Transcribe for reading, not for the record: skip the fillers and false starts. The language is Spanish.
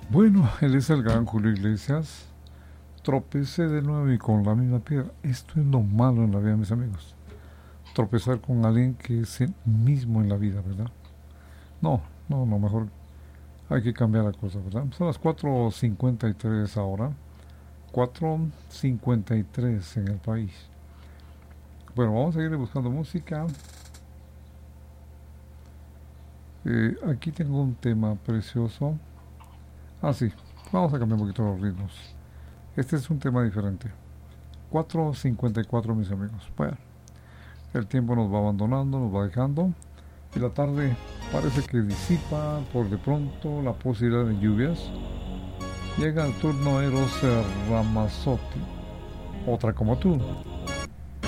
Bueno, él es el gran Julio Iglesias. Tropecé de nuevo y con la misma piedra. Esto es lo malo en la vida, mis amigos. Tropezar con alguien que es el mismo en la vida, ¿verdad? No, no, no, mejor hay que cambiar la cosa, ¿verdad? Son las 4:53 ahora. 4:53 en el país. Bueno, vamos a seguir buscando música. Aquí tengo un tema precioso. Ah, sí, vamos a cambiar un poquito los ritmos. Este es un tema diferente. 4:54, mis amigos. Bueno, el tiempo nos va abandonando, nos va dejando. Y la tarde parece que disipa por de pronto la posibilidad de lluvias. Llega el turno Eros Ramazzotti. Otra como tú.